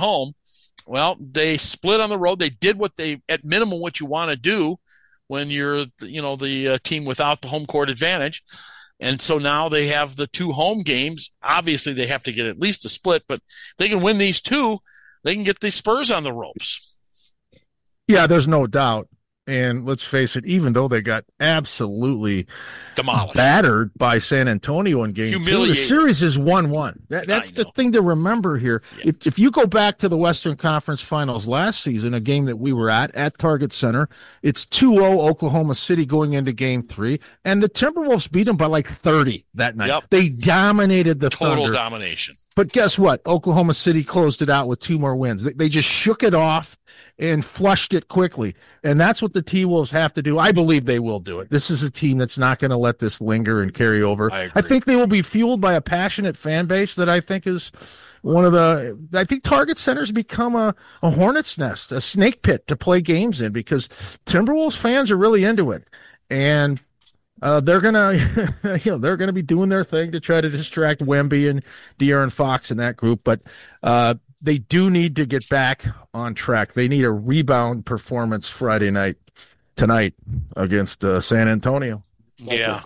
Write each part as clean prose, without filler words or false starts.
home. Well, they split on the road. They did at minimum, what you want to do when you're, the team without the home court advantage. And so now they have the 2 home games. Obviously, they have to get at least a split, but if they can win these 2, they can get the Spurs on the ropes. Yeah, there's no doubt. And let's face it, even though they got absolutely demolished, battered by San Antonio in game 2, the series is 1-1. That's the thing to remember here. Yeah. If you go back to the Western Conference Finals last season, a game that we were at Target Center, it's 2-0 Oklahoma City going into game 3, and the Timberwolves beat them by like 30 that night. Yep. They dominated the Total Thunder. domination. But guess what? Oklahoma City closed it out with 2 more wins. They just shook it off and flushed it quickly. And that's what the T-Wolves have to do. I believe they will do it. This is a team that's not going to let this linger and carry over. I think they will be fueled by a passionate fan base that I think is I think Target Center's become a hornet's nest, a snake pit to play games in, because Timberwolves fans are really into it. And they're gonna be doing their thing to try to distract Wemby and De'Aaron Fox in that group, but they do need to get back on track. They need a rebound performance tonight against San Antonio. Yeah.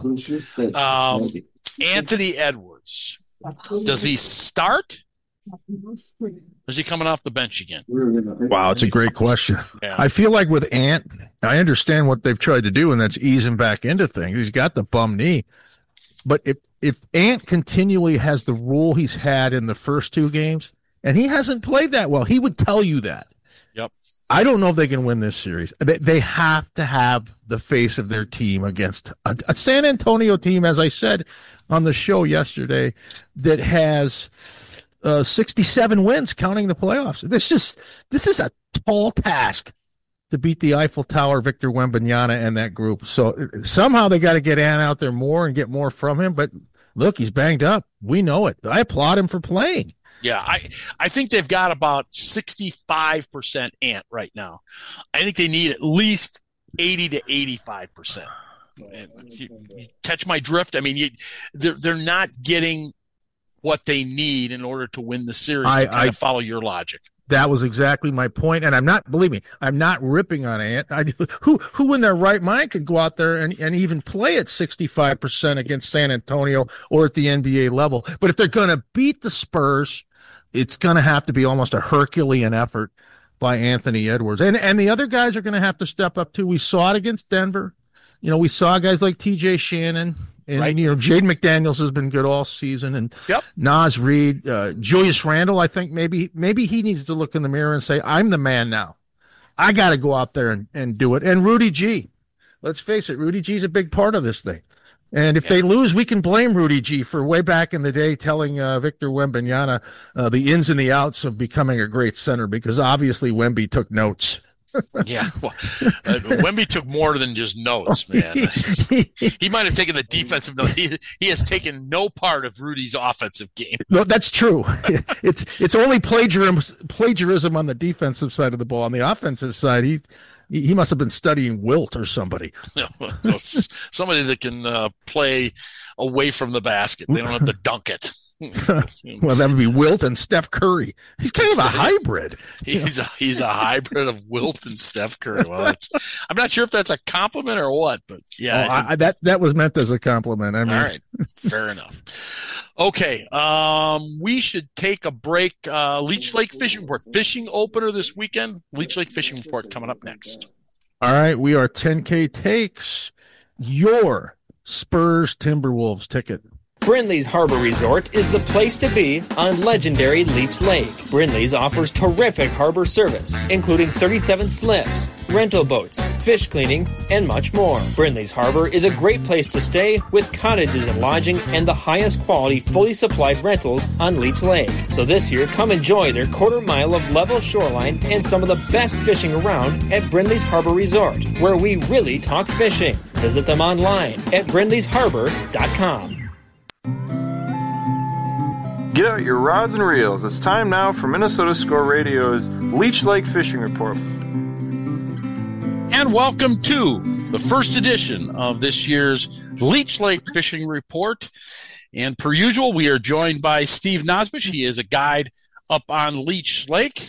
Anthony Edwards, does he start? Or is he coming off the bench again? Wow, it's a great question. Yeah. I feel like with Ant, I understand what they've tried to do, and that's ease him back into things. He's got the bum knee. But if Ant continually has the role he's had in the first 2 games, and he hasn't played that well, he would tell you that. Yep. I don't know if they can win this series. They have to have the face of their team against a San Antonio team, as I said on the show yesterday, that has 67 wins, counting the playoffs. This is a tall task to beat the Eiffel Tower, Victor Wembanyama, and that group. So somehow they got to get Ant out there more and get more from him. But look, he's banged up. We know it. I applaud him for playing. Yeah, I think they've got about 65% Ant right now. I think they need at least 80 to 85%. You catch my drift? I mean, they're not getting what they need in order to win the series, to kind of follow your logic. That was exactly my point, and I'm not ripping on Ant. Who in their right mind could go out there and even play at 65% against San Antonio or at the NBA level? But if they're going to beat the Spurs, it's going to have to be almost a Herculean effort by Anthony Edwards. And the other guys are going to have to step up too. We saw it against Denver. We saw guys like TJ Shannon. And, right. Jaden McDaniels has been good all season. And Naz Reid, Julius Randle, I think maybe he needs to look in the mirror and say, I'm the man now. I got to go out there and do it. And Rudy G. Let's face it, Rudy G's a big part of this thing. And if they lose, we can blame Rudy G for way back in the day telling Victor Wembanyama the ins and the outs of becoming a great center, because obviously Wemby took notes. Yeah, well, Wemby took more than just notes, man. He might have taken the defensive notes. He has taken no part of Rudy's offensive game. No, that's true. It's only plagiarism on the defensive side of the ball. On the offensive side, he must have been studying Wilt or somebody. Somebody that can play away from the basket. They don't have to dunk it. Well, that would be Wilt and Steph Curry. He's kind of a hybrid. He's a hybrid of Wilt and Steph Curry. Well, I'm not sure if that's a compliment or what, but yeah. That was meant as a compliment. I mean, all right, fair enough. Okay, we should take a break. Leech Lake Fishing Report, fishing opener this weekend. Leech Lake Fishing Report coming up next. All right, we are 10K takes your Spurs Timberwolves ticket. Brindley's Harbor Resort is the place to be on legendary Leech Lake. Brindley's offers terrific harbor service, including 37 slips, rental boats, fish cleaning, and much more. Brindley's Harbor is a great place to stay with cottages and lodging and the highest quality fully supplied rentals on Leech Lake. So this year, come enjoy their quarter mile of level shoreline and some of the best fishing around at Brindley's Harbor Resort, where we really talk fishing. Visit them online at brindleysharbor.com. Get out your rods and reels. It's time now for Minnesota Score Radio's Leech Lake Fishing Report. And welcome to the first edition of this year's Leech Lake Fishing Report. And per usual, we are joined by Steve Nosbich. He is a guide up on Leech Lake.